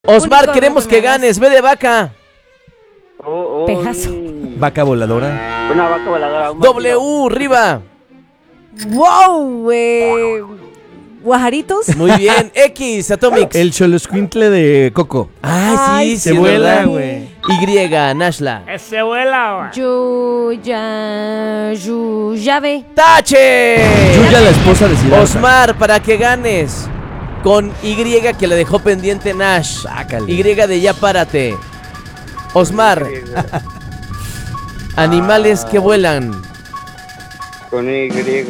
Osmar, Único queremos que rojo, ganes. Ve de vaca. Pegaso. Vaca voladora. Una vaca voladora. W, arriba. ¡Wow! ¿Guajaritos? Muy bien. X, Atomics. El choloscuintle de Coco. Ay, sí, se sí, vuela, ¿verdad? güey. Y, Nashla. Ese vuela, güey. Llave. ¡Tache! Yuya, la esposa de Siddhartha. Osmar, para que ganes. Con Y que le dejó pendiente Nash. Sácale. Y de ya párate. Osmar, animales que vuelan. Con Y.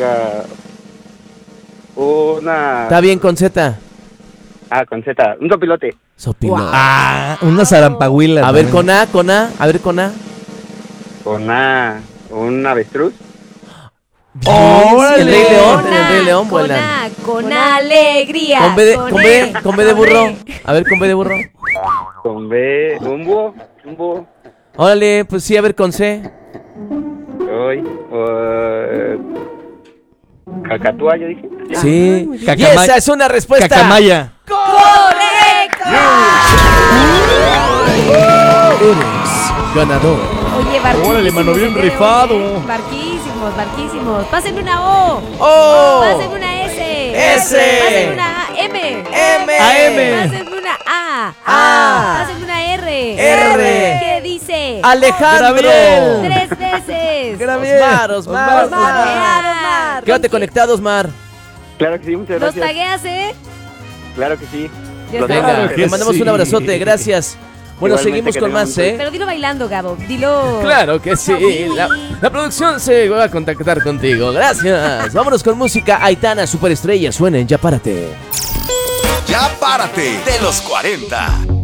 Una. Está bien con Z. Con Z. Un sopilote. Sopilote. Una zarampahuila. A ver también. con A. A ver con A. Con A. Un avestruz. El Rey León. Con En el Rey León con vuelan. con alegría. Con B de burro. A ver con B de burro. Con B. Un búho. Un búho. Órale, pues sí, a ver con C. Hoy. Cacatúa, yo dije. Sí. Y Cacama- esa es una respuesta. Cacamaya. ¡Correcto! Eres ganador. Oye, barquísimos. Órale, mano, bien el día de hoy, rifado. ¿eh? Barquísimos, barquísimos. Pásenme una O. ¡Oh! Pásenme una S. S. Pásenme una M. M. Pásenme una A. A. Pásenme una R. R. ¿Qué dice? Alejandro. Tres veces. Osmar, Osmar. Osmar. Quédate conectado, Osmar. Claro que sí, muchas Los gracias. tagueas, ¿eh? Claro que sí. Ya Los está. Venga, Claro que te mandamos sí. un abrazote, gracias. Bueno, Igualmente, seguimos que con tengan más, un ¿eh? Pero dilo bailando, Gabo. Dilo. Claro que sí. La producción se va a contactar contigo. Gracias. Vámonos con música. Aitana, superestrella. Suenen, ya párate. Ya párate de los 40.